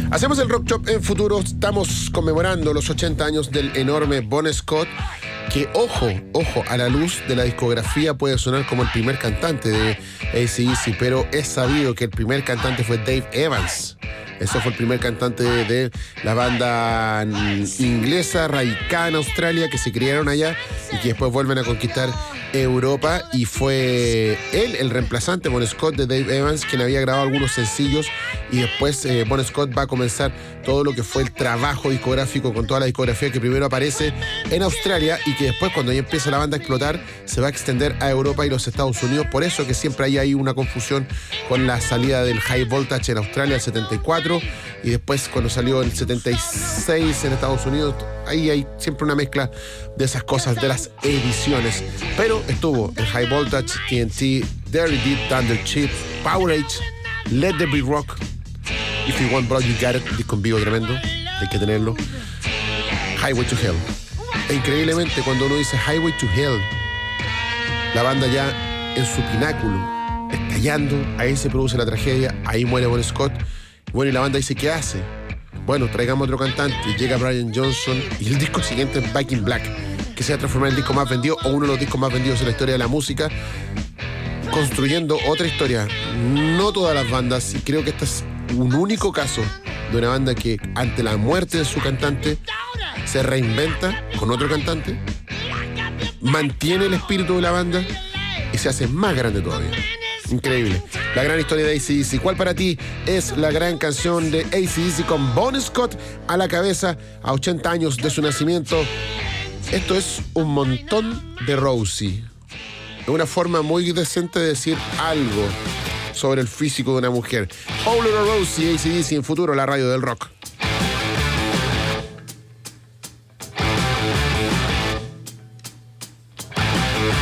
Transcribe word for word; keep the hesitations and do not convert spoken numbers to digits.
Hacemos el Rock Shop en futuro. Estamos conmemorando los ochenta años del enorme Bon Scott, que, ojo, ojo, a la luz de la discografía puede sonar como el primer cantante de A C D C, pero es sabido que el primer cantante fue Dave Evans. Ese fue el primer cantante de, de la banda inglesa radicada en Australia, que se criaron allá y que después vuelven a conquistar Europa, y fue él el reemplazante, Bon Scott, de Dave Evans, quien había grabado algunos sencillos, y después eh, Bon Scott va a comenzar todo lo que fue el trabajo discográfico con toda la discografía que primero aparece en Australia y que después, cuando ya empieza la banda a explotar, se va a extender a Europa y los Estados Unidos. Por eso que siempre hay ahí una confusión con la salida del High Voltage en Australia el setenta y cuatro, y después cuando salió el setenta y seis en Estados Unidos. Ahí hay siempre una mezcla de esas cosas, de las ediciones. Pero estuvo el High Voltage, T N T, Dirty Deep, Thunder Chip, Power Age, Let There Be Rock, If You Want Blood You Got It, disco en vivo tremendo, hay que tenerlo. Highway to Hell. E increíblemente, cuando uno dice Highway to Hell, la banda ya en su pináculo, estallando, ahí se produce la tragedia, ahí muere Bon Scott. Bueno, y la banda dice, ¿qué hace? Bueno, traigamos otro cantante. Llega Brian Johnson y el disco siguiente es Back in Black, que se va a transformar en el disco más vendido o uno de los discos más vendidos en la historia de la música, construyendo otra historia. No todas las bandas, y creo que este es un único caso de una banda que ante la muerte de su cantante se reinventa con otro cantante, mantiene el espíritu de la banda y se hace más grande todavía. Increíble. La gran historia de A C D C. ¿Cuál para ti es la gran canción de A C D C con Bon Scott a la cabeza a ochenta años de su nacimiento? Esto es un montón de Rosie. Es una forma muy decente de decir algo sobre el físico de una mujer. Whole Lotta Rosie, A C D C en futuro, la radio del rock.